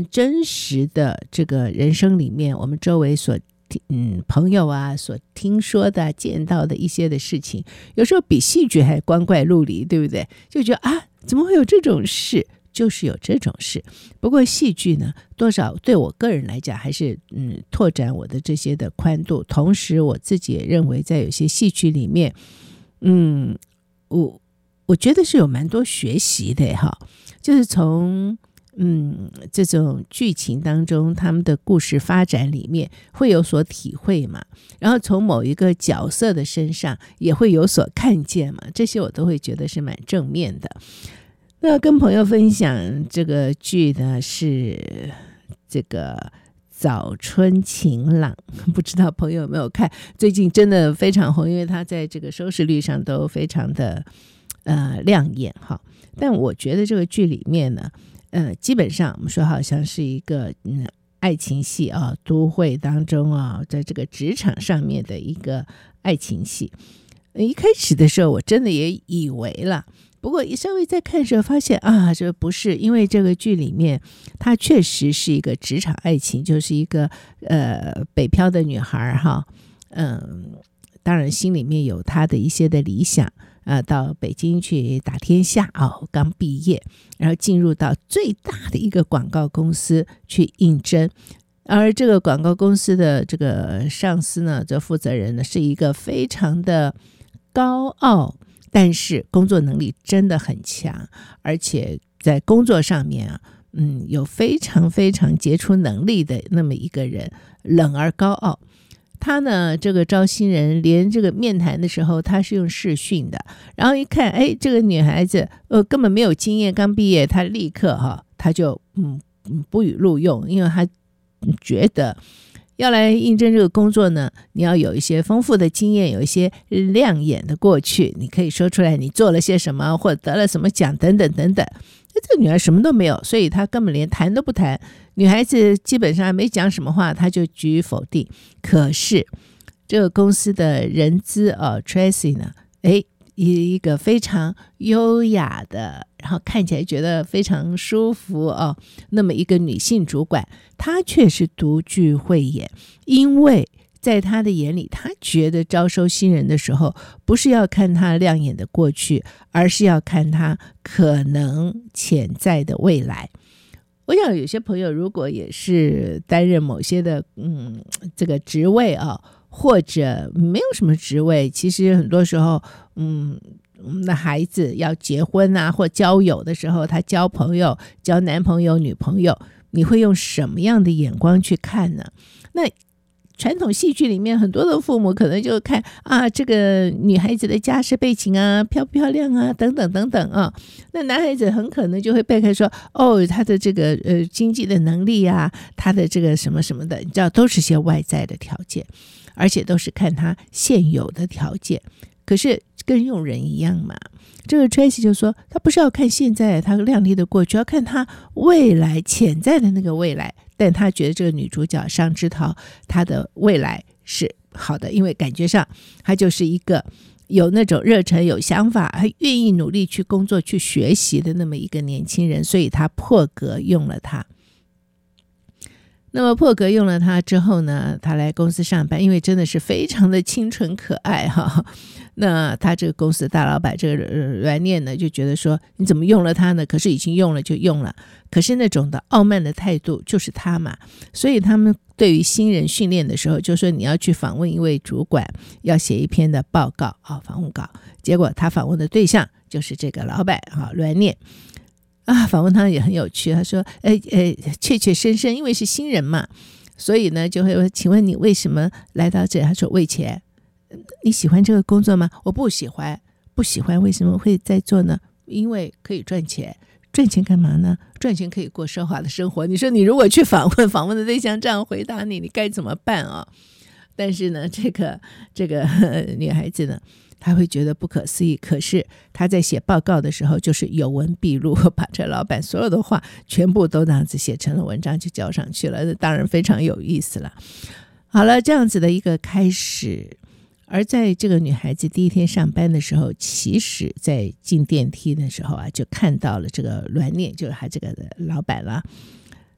们真实的这个人生里面，我们周围所朋友啊所听说的见到的一些的事情，有时候比戏剧还光怪陆离，对不对？就觉得啊，怎么会有这种事？就是有这种事。不过戏剧呢，多少对我个人来讲还是拓展我的这些的宽度，同时我自己也认为在有些戏剧里面我觉得是有蛮多学习的哈，就是从这种剧情当中他们的故事发展里面会有所体会嘛，然后从某一个角色的身上也会有所看见嘛，这些我都会觉得是蛮正面的。那跟朋友分享这个剧呢是这个早春晴朗，不知道朋友有没有看，最近真的非常红，因为它在这个收视率上都非常的亮眼哈。但我觉得这个剧里面呢基本上我们说好像是一个爱情戏啊，都会当中啊，在这个职场上面的一个爱情戏。一开始的时候我真的也以为了，不过一稍微再看的时候发现啊，这不是，因为这个剧里面它确实是一个职场爱情，就是一个北漂的女孩哈，当然心里面有她的一些的理想到北京去打天下刚毕业，然后进入到最大的一个广告公司去应征，而这个广告公司的这个上司呢，这负责人呢是一个非常的高傲，但是工作能力真的很强，而且在工作上面有非常非常杰出能力的那么一个人，冷而高傲。他呢，这个招新人连这个面谈的时候他是用视讯的，然后一看这个女孩子根本没有经验，刚毕业，他立刻他就不予录用，因为他觉得要来应征这个工作呢，你要有一些丰富的经验，有一些亮眼的过去，你可以说出来你做了些什么，或者得了什么奖等等等等。这个女孩什么都没有，所以她根本连谈都不谈。女孩子基本上没讲什么话，她就予以否定。可是这个公司的人资Tracy 呢，一个非常优雅的，然后看起来觉得非常舒服那么一个女性主管，她却是独具慧眼，因为在她的眼里，她觉得招收新人的时候不是要看她亮眼的过去，而是要看她可能潜在的未来。我想有些朋友如果也是担任某些的这个职位或者没有什么职位，其实很多时候我们的孩子要结婚或交友的时候，他交朋友，交男朋友女朋友，你会用什么样的眼光去看呢？那传统戏剧里面很多的父母可能就看这个女孩子的家世背景漂不漂亮等等等等那男孩子很可能就会背开说他的这个经济的能力他的这个什么什么的，你知道都是些外在的条件，而且都是看他现有的条件。可是跟用人一样嘛，这个 Tracy 就说他不是要看现在他亮丽的过去，要看他未来潜在的那个未来。但他觉得这个女主角上枝桃她的未来是好的，因为感觉上她就是一个有那种热忱有想法还愿意努力去工作去学习的那么一个年轻人，所以他破格用了她。那么破格用了他之后呢，他来公司上班，因为真的是非常的清纯可爱那他这个公司的大老板这个阮念呢，就觉得说你怎么用了他呢？可是已经用了就用了，可是那种的傲慢的态度就是他嘛。所以他们对于新人训练的时候，就说你要去访问一位主管，要写一篇的报告访问稿。结果他访问的对象就是这个老板阮念。访问他也很有趣，他说切切生生，因为是新人嘛，所以呢就会问，请问你为什么来到这里？他说为钱。你喜欢这个工作吗？我不喜欢。不喜欢为什么会在做呢？因为可以赚钱。赚钱干嘛呢？赚钱可以过奢华的生活。你说你如果去访问的对象这样回答你，你该怎么办但是呢这个女孩子呢，他会觉得不可思议，可是他在写报告的时候就是有文必录，把这老板所有的话全部都这样子写成了文章就交上去了，当然非常有意思了。好了，这样子的一个开始。而在这个女孩子第一天上班的时候，其实在进电梯的时候就看到了这个阮念，就是他这个老板了。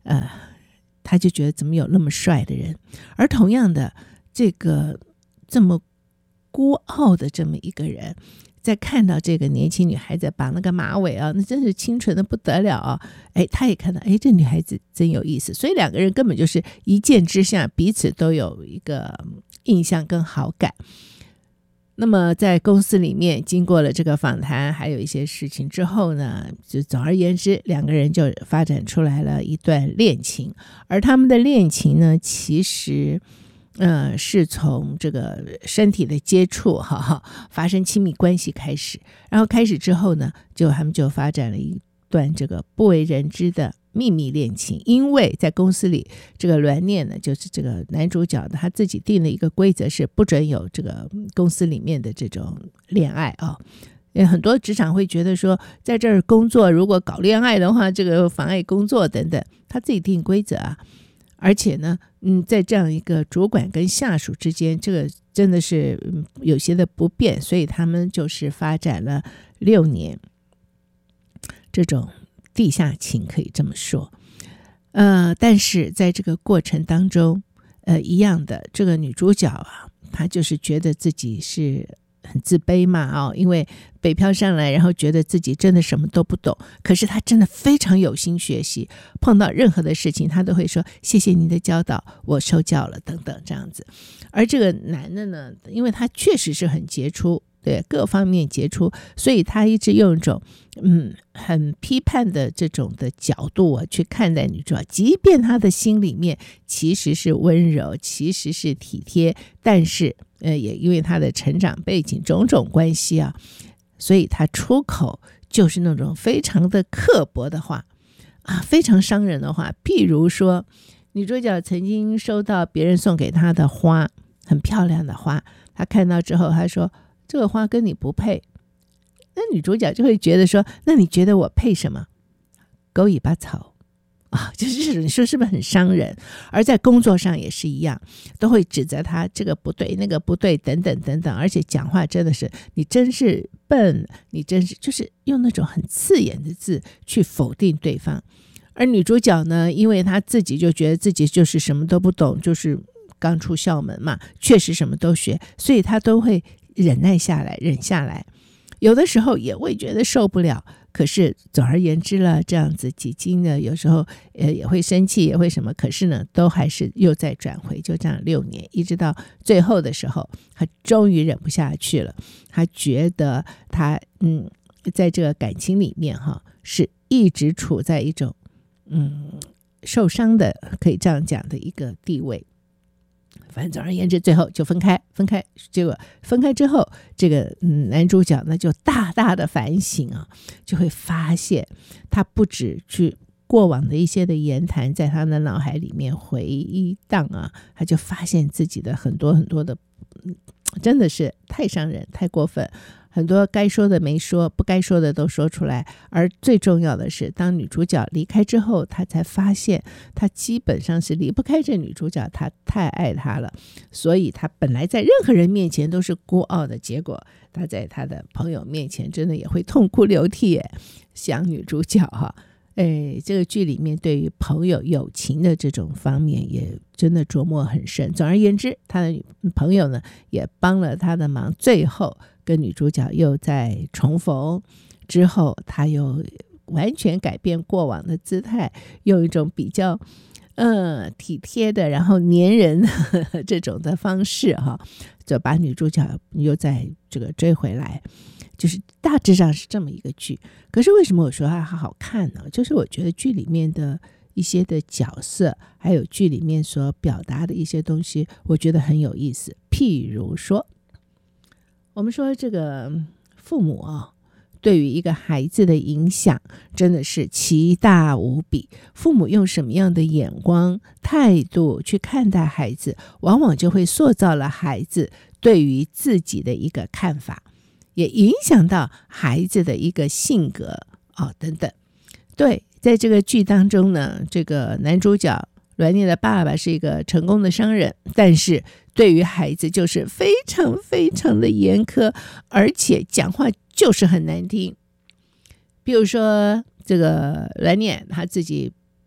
他就觉得怎么有那么帅的人。而同样的，这个这么孤傲的这么一个人，在看到这个年轻女孩子绑那个马尾啊，那真是清纯的不得了啊！他也看到，这女孩子真有意思，所以两个人根本就是一见之下，彼此都有一个印象跟好感。那么在公司里面经过了这个访谈还有一些事情之后呢，就总而言之两个人就发展出来了一段恋情。而他们的恋情呢，其实是从这个身体的接触发生亲密关系开始，然后开始之后呢，他们就发展了一段这个不为人知的秘密恋情。因为在公司里，这个栾念呢，就是这个男主角他自己定了一个规则，是不准有这个公司里面的这种恋爱啊。很多职场会觉得说，在这儿工作如果搞恋爱的话，这个妨碍工作等等，他自己定规则啊。而且呢，在这样一个主管跟下属之间，这个真的是有些的不便，所以他们就是发展了6年这种地下情，可以这么说。但是在这个过程当中，一样的，这个女主角啊，她就是觉得自己是很自卑嘛，因为北漂上来，然后觉得自己真的什么都不懂，可是她真的非常有心学习，碰到任何的事情她都会说谢谢您的教导，我受教了等等这样子。而这个男的呢，因为他确实是很杰出，对各方面杰出，所以他一直用一种很批判的这种的角度去看待女主角，即便他的心里面其实是温柔，其实是体贴，但是也因为他的成长背景种种关系啊，所以他出口就是那种非常的刻薄的话啊，非常伤人的话。譬如说，女主角曾经收到别人送给她的花，很漂亮的花，她看到之后她说这个花跟你不配。那女主角就会觉得说，那你觉得我配什么？狗尾巴草啊，就是这种，你说是不是很伤人？而在工作上也是一样，都会指责他这个不对那个不对等等等等，而且讲话真的是你真是笨，你真是，就是用那种很刺眼的字去否定对方。而女主角呢，因为她自己就觉得自己就是什么都不懂，就是刚出校门嘛，确实什么都学，所以她都会忍耐下来，忍下来。有的时候也会觉得受不了，可是总而言之了，这样子几经呢，有时候也会生气，也会什么，可是呢，都还是又再转回，就这样6年，一直到最后的时候，他终于忍不下去了，他觉得他在这个感情里面是一直处在一种受伤的，可以这样讲的一个地位。反正总而言之，最后就分开，结果分开之后，这个男主角呢就大大的反省啊，就会发现他不止去过往的一些的言谈在他的脑海里面回荡啊，他就发现自己的很多很多的真的是太伤人，太过分，很多该说的没说，不该说的都说出来。而最重要的是，当女主角离开之后，他才发现他基本上是离不开这女主角，他太爱她了，所以他本来在任何人面前都是孤傲的，结果他在他的朋友面前真的也会痛哭流涕耶，想女主角这个剧里面对于朋友友情的这种方面也真的琢磨很深。总而言之，他的朋友呢也帮了他的忙，最后跟女主角又在重逢之后，他又完全改变过往的姿态，用一种比较体贴的，然后黏人的这种的方式就把女主角又再这个追回来。就是大致上是这么一个剧。可是为什么我说它好看呢？就是我觉得剧里面的一些的角色，还有剧里面所表达的一些东西，我觉得很有意思。譬如说，我们说这个父母对于一个孩子的影响真的是奇大无比。父母用什么样的眼光态度去看待孩子，往往就会塑造了孩子对于自己的一个看法，也影响到孩子的一个性格等等。对，在这个剧当中呢，这个男主角栾念的爸爸是一个成功的商人，但是对于孩子就是非常非常的严苛，而且讲话就是很难听。比如说这个栾念他自己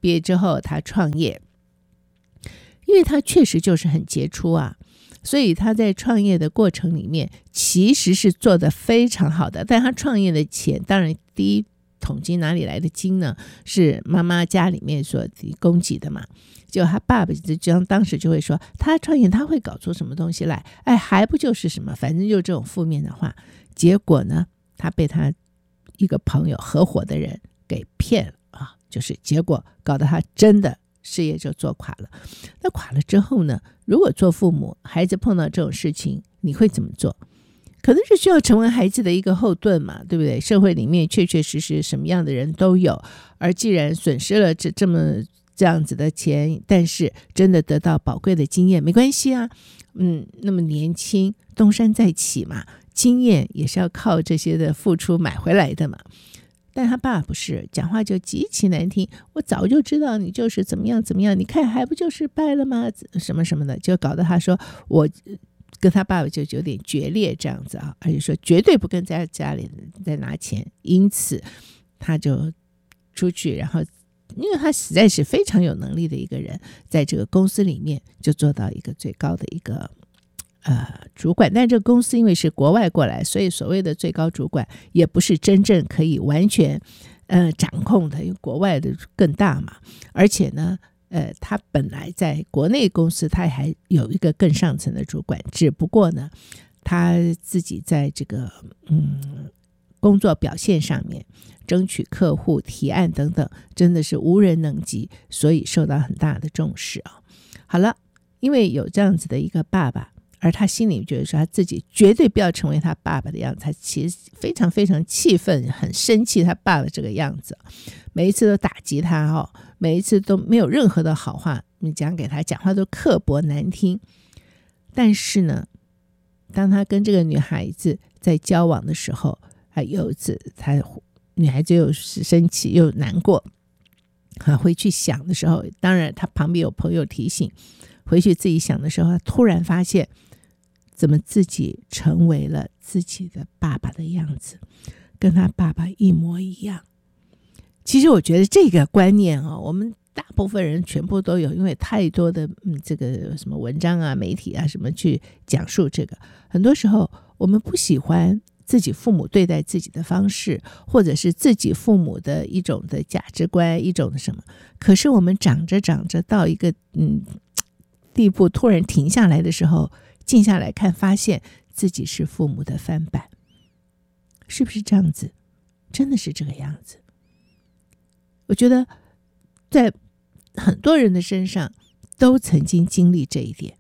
毕业之后他创业，因为他确实就是很杰出啊，所以他在创业的过程里面其实是做得非常好的。但他创业的钱，当然第一桶金哪里来的金呢？是妈妈家里面所供给的嘛。结果他爸爸当时就会说，他创业他会搞出什么东西来？哎，还不就是什么，反正就这种负面的话。结果呢，他被他一个朋友合伙的人给骗了啊，就是结果搞得他真的事业就做垮了。那垮了之后呢，如果做父母，孩子碰到这种事情，你会怎么做？可能是需要成为孩子的一个后盾嘛，对不对？社会里面确确实实什么样的人都有，而既然损失了这样子的钱，但是真的得到宝贵的经验，没关系啊。那么年轻，东山再起嘛，经验也是要靠这些的付出买回来的嘛。但他爸不是，讲话就极其难听，我早就知道你就是怎么样怎么样，你看还不就是败了吗？什么什么的，就搞得他说我跟他爸爸就有点决裂这样子啊，而且说绝对不跟在家里再拿钱。因此他就出去，然后因为他实在是非常有能力的一个人，在这个公司里面就做到一个最高的一个主管。但这个公司因为是国外过来，所以所谓的最高主管也不是真正可以完全掌控的，因为国外的更大嘛。而且呢他本来在国内公司他还有一个更上层的主管，只不过呢他自己在这个工作表现上面，争取客户提案等等，真的是无人能及，所以受到很大的重视啊。好了，因为有这样子的一个爸爸，而他心里觉得说他自己绝对不要成为他爸爸的样子，他其实非常非常气愤，很生气他爸爸这个样子，每一次都打击他每一次都没有任何的好话你讲给他，讲话都刻薄难听。但是呢，当他跟这个女孩子在交往的时候，有一次女孩子又是生气又难过，回去想的时候，当然他旁边有朋友提醒，回去自己想的时候，他突然发现怎么自己成为了自己的爸爸的样子，跟他爸爸一模一样。其实我觉得这个观念我们大部分人全部都有，因为太多的这个什么文章啊媒体啊什么去讲述这个。很多时候我们不喜欢自己父母对待自己的方式，或者是自己父母的一种的价值观，一种的什么。可是我们长着长着到一个地步，突然停下来的时候，静下来看，发现自己是父母的翻版，是不是这样子？真的是这个样子。我觉得在很多人的身上都曾经经历这一点，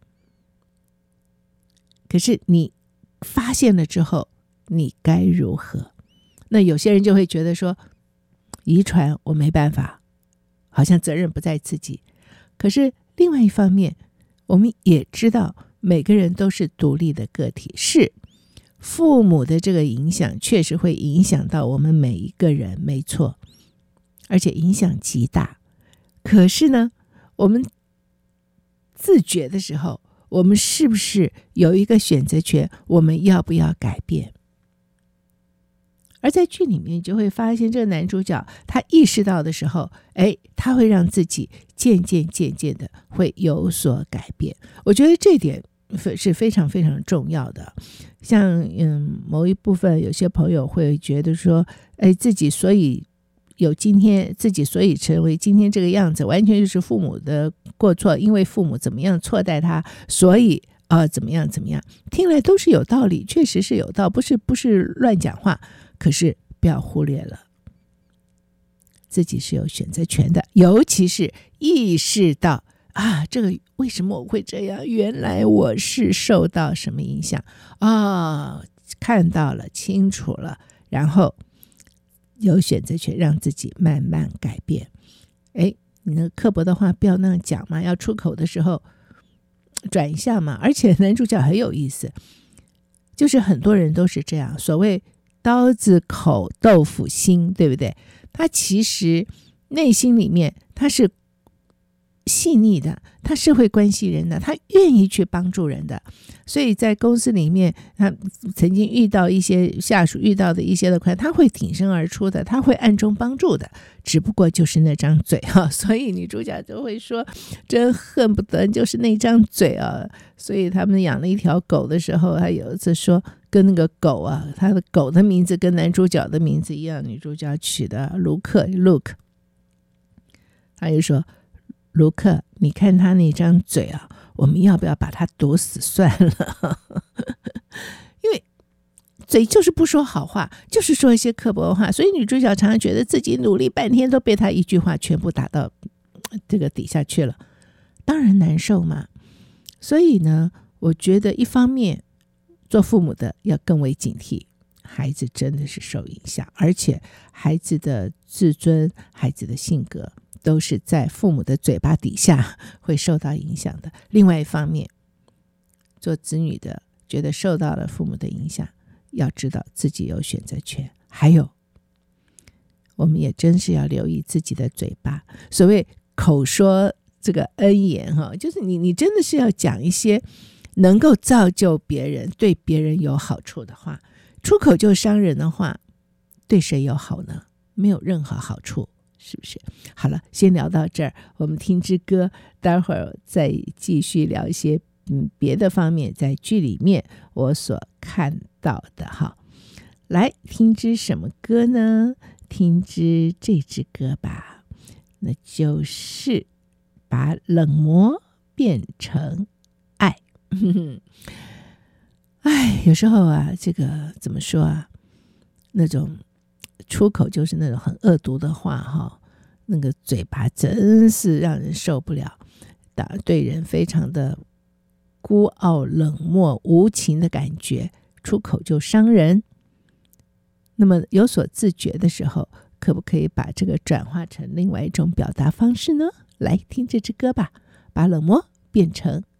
可是你发现了之后，你该如何？那有些人就会觉得说，遗传我没办法，好像责任不在自己。可是另外一方面，我们也知道每个人都是独立的个体，是父母的这个影响确实会影响到我们每一个人，没错，而且影响极大。可是呢，我们自觉的时候，我们是不是有一个选择权？我们要不要改变？而在剧里面，你就会发现这个男主角他意识到的时候，他会让自己渐渐的会有所改变。我觉得这点是非常非常重要的。像某一部分有些朋友会觉得说，自己所以有今天，自己所以成为今天这个样子，完全就是父母的过错，因为父母怎么样错待他，所以怎么样，听来都是有道理，确实是有道理，不是乱讲话。可是不要忽略了，自己是有选择权的，尤其是意识到这个为什么我会这样？原来我是受到什么影响看到了，清楚了，然后有选择权，让自己慢慢改变。你那个刻薄的话不要那样讲嘛，要出口的时候转一下嘛。而且男主角很有意思，就是很多人都是这样，所谓刀子口豆腐心，对不对？他其实内心里面他是细腻的，他是会关心人的，他愿意去帮助人的。所以在公司里面，他曾经遇到一些下属遇到的一些的困难，他会挺身而出的，他会暗中帮助的，只不过就是那张嘴哈。所以女主角就会说，真恨不得就是那张嘴啊。所以他们养了一条狗的时候，他有一次说，跟那个狗啊，他的狗的名字跟男主角的名字一样，女主角取的卢克 Luke， 他就说，卢克，你看他那张嘴啊，我们要不要把他毒死算了？因为嘴就是不说好话，就是说一些刻薄话，所以女主角常常觉得自己努力半天都被他一句话全部打到这个底下去了，当然难受嘛。所以呢，我觉得一方面做父母的要更为警惕，孩子真的是受影响，而且孩子的自尊、孩子的性格都是在父母的嘴巴底下会受到影响的。另外一方面，做子女的觉得受到了父母的影响，要知道自己有选择权。还有，我们也真是要留意自己的嘴巴。所谓口说这个恩言，就是你真的是要讲一些能够造就别人、对别人有好处的话。出口就伤人的话，对谁有好呢？没有任何好处，是不是？好了，先聊到这儿，我们听支歌，待会儿再继续聊一些别的方面，在剧里面我所看到的哈。来听支什么歌呢？听支这支歌吧，那就是把冷漠变成爱。哎，有时候啊，这个怎么说啊？那种出口就是那种很恶毒的话哈，那个嘴巴真是让人受不了，对人非常的孤傲、冷漠、无情的感觉，出口就伤人。那么有所自觉的时候，可不可以把这个转化成另外一种表达方式呢？来听这支歌吧，把冷漠变成